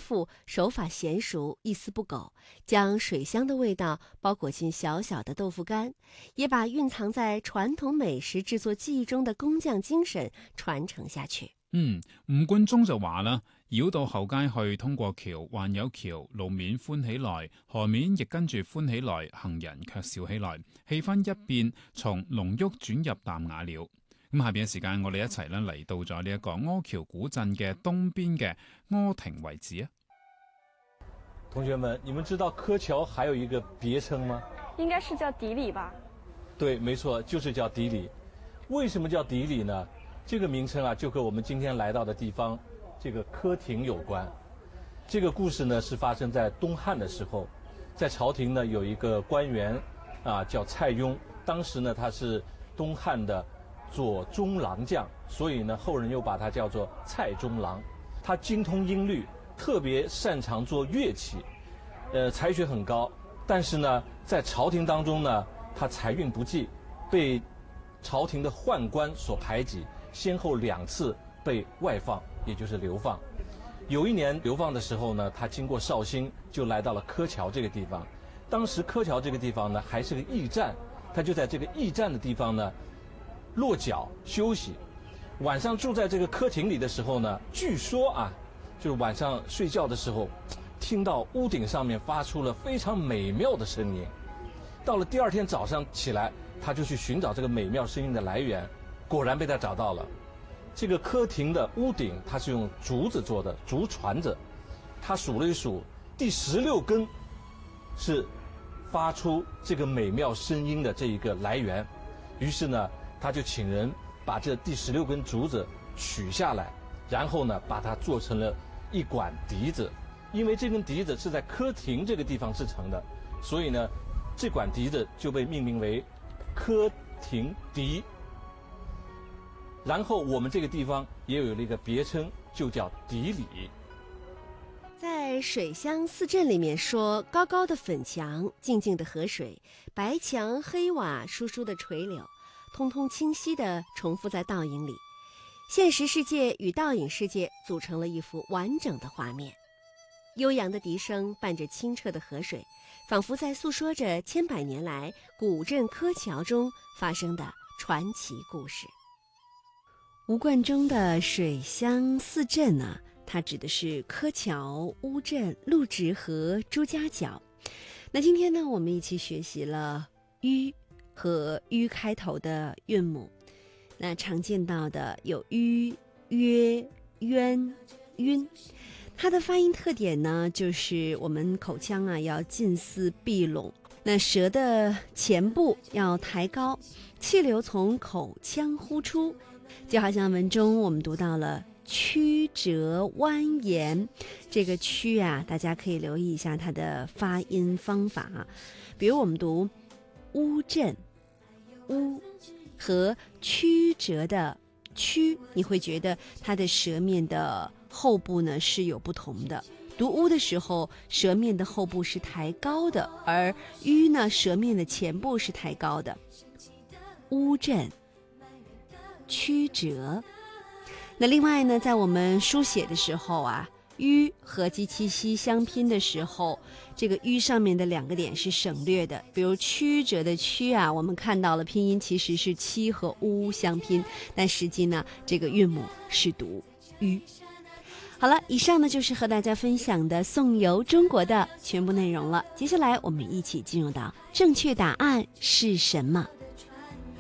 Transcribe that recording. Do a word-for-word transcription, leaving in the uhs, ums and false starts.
傅手法娴熟，一丝不苟，将水乡的味道包裹进小小的豆腐干，也把蕴藏在传统美食製作技藝中的工匠精神傳承下去。 嗯，吳冠中就話啦，繞到後街去，通過橋，還有橋，路面歡起來，河面亦跟住歡起來，行人卻笑起來，氣氛一變，從濃郁轉入淡雅了。咁下邊嘅時間，我哋一齊咧嚟到咗呢一個柯橋古鎮嘅東邊嘅柯亭遺址啊。 同學們，你們知道柯橋還有一個別稱嗎？ 應該是叫底里吧？ 對，沒錯，就是叫底里。為什麼叫底里呢？這個名稱啊，就和我們今天來到的地方，這個柯亭有關。這個故事呢，是發生在東漢的時候，在朝廷呢有一個官員啊，叫蔡邕，當時呢他是東漢的左中郎將，所以呢後人又把他叫做蔡中郎。他精通音律，特別擅長做樂器，呃，才學很高。但是呢，在朝廷當中呢，他財運不濟，被朝廷的宦官所排擠，先後兩次被外放，也就是流放。有一年流放的時候呢，他經過紹興，就來到了柯橋這個地方。當時柯橋這個地方呢，還是個驛站，他就在這個驛站的地方呢落腳休息。晚上住在這個柯亭裡的時候呢，據說啊，就是晚上睡覺的時候，聽到屋頂上面發出了非常美妙的聲音。到了第二天早上起來，他就去尋找這個美妙聲音的來源，果然被他找到了。這個柯亭的屋頂，它是用竹子做的，竹椽子。他數了一數，第十六根是發出這個美妙聲音的這一個來源。於是呢，他就請人把這第十六根竹子取下來，然後呢，把它做成了一管笛子。因為這根笛子是在柯亭這個地方製成的，所以呢，這管笛子就被命名為柯亭笛。然後我們這個地方也有了一個別稱，就叫底里。 在水鄉四鎮裡面說，高高的粉牆，靜靜的河水，白牆黑瓦，疏疏的垂柳，通通清晰地重複在倒影裡。現實世界與倒影世界組成了一幅完整的畫面。悠揚的笛聲伴着清澈的河水，仿佛在訴說着千百年來古鎮柯橋中發生的傳奇故事。吳冠中的水鄉四鎮呢，它指的是柯橋、烏鎮、陸直和朱家角。那今天呢，我們一起學習了吁和吁開頭的韻母。那常見到的有吁、約、淵、暈。它的發音特點呢，就是我們口腔啊要近似閉攏，那舌的前部要抬高，氣流從口腔呼出。就好像文中我們讀到了曲折蜿蜒，這個曲啊，大家可以留意一下它的發音方法啊。比如我們讀烏鎮，烏和曲折的曲，你會覺得它的舌面的後部呢是有不同的。讀烏的時候，舌面的後部是抬高的，而吁呢，舌面的前部是抬高的。烏鎮。曲折。那另外呢，在我們書寫的時候啊，吁和及其息相拼的時候，這個吁上面的兩個點是省略的。比如曲折的曲啊，我們看到了拼音其實是七和烏相拼，但實際呢，這個韻母是讀吁。好了，以上呢就是和大家分享的宋遊中國的全部內容了。接下來我們一起進入到正確答案是什麼。